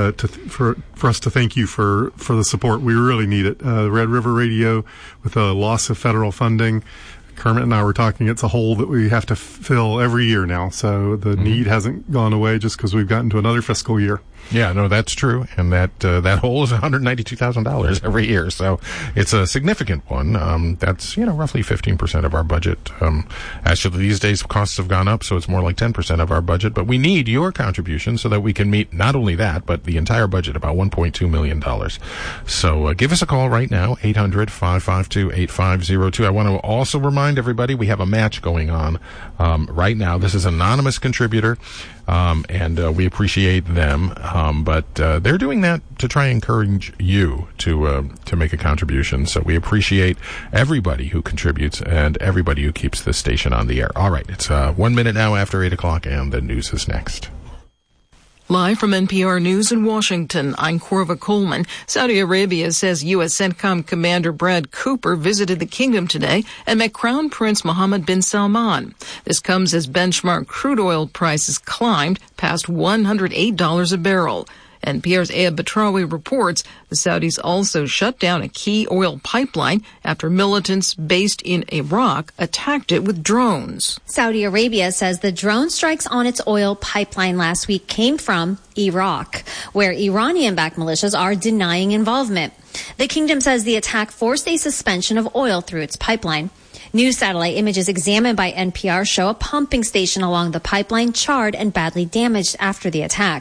us to thank you for the support. We really need it. Red River Radio, with the loss of federal funding, Kermit and I were talking, it's a hole that we have to fill every year now. So the need hasn't gone away just because we've gotten to another fiscal year. Yeah, no, that's true. And that hole is $192,000 every year. So it's a significant one. That's, roughly 15% of our budget. Actually, these days costs have gone up, so it's more like 10% of our budget. But we need your contribution so that we can meet not only that, but the entire budget, about $1.2 million. So give us a call right now, 800-552-8502. I want to also remind everybody we have a match going on right now. This is an anonymous contributor. And we appreciate them, but they're doing that to try and encourage you to make a contribution. So we appreciate everybody who contributes and everybody who keeps this station on the air. All right, it's 1 minute now after 8 o'clock, and the news is next. Live from NPR News in Washington, I'm Corva Coleman. Saudi Arabia says U.S. CENTCOM Commander Brad Cooper visited the kingdom today and met Crown Prince Mohammed bin Salman. This comes as benchmark crude oil prices climbed past $108 a barrel. NPR's Ayab Batrawi reports the Saudis also shut down a key oil pipeline after militants based in Iraq attacked it with drones. Saudi Arabia says the drone strikes on its oil pipeline last week came from Iraq, where Iranian-backed militias are denying involvement. The kingdom says the attack forced a suspension of oil through its pipeline. New satellite images examined by NPR show a pumping station along the pipeline charred and badly damaged after the attacks.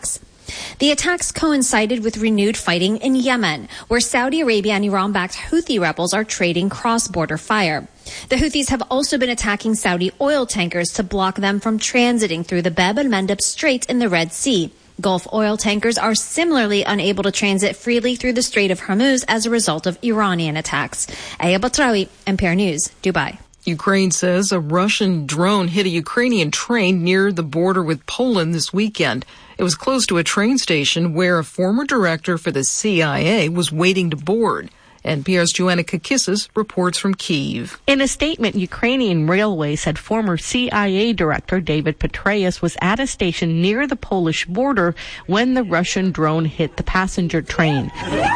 The attacks coincided with renewed fighting in Yemen, where Saudi Arabia and Iran-backed Houthi rebels are trading cross-border fire. The Houthis have also been attacking Saudi oil tankers to block them from transiting through the Bab el-Mandeb Strait in the Red Sea. Gulf oil tankers are similarly unable to transit freely through the Strait of Hormuz as a result of Iranian attacks. Aya Batrawi, NPR News, Dubai. Ukraine says a Russian drone hit a Ukrainian train near the border with Poland this weekend. It was close to a train station where a former director for the CIA was waiting to board. NPR's Joanna Kakissis reports from Kyiv. In a statement, Ukrainian Railways said former CIA director David Petraeus was at a station near the Polish border when the Russian drone hit the passenger train.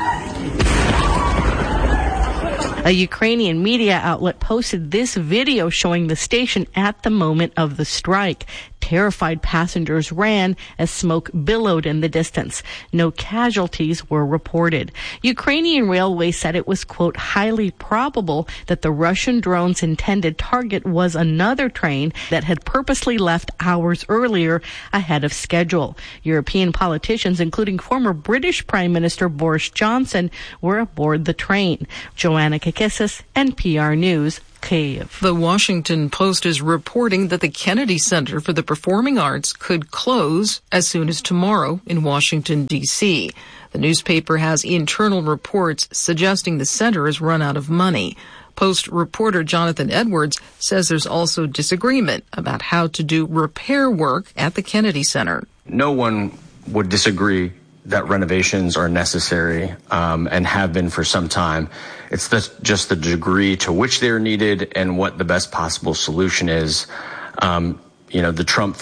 A Ukrainian media outlet posted this video showing the station at the moment of the strike. Terrified passengers ran as smoke billowed in the distance. No casualties were reported. Ukrainian Railways said it was, quote, highly probable that the Russian drone's intended target was another train that had purposely left hours earlier ahead of schedule. European politicians, including former British Prime Minister Boris Johnson, were aboard the train. Joanna Kakissis, NPR News, Kyiv. The Washington Post is reporting that the Kennedy Center for the Performing Arts could close as soon as tomorrow in Washington, D.C. The newspaper has internal reports suggesting the center has run out of money. Post reporter Jonathan Edwards says there's also disagreement about how to do repair work at the Kennedy Center. No one would disagree that renovations are necessary and have been for some time. It's just the degree to which they're needed and what the best possible solution is. The Trump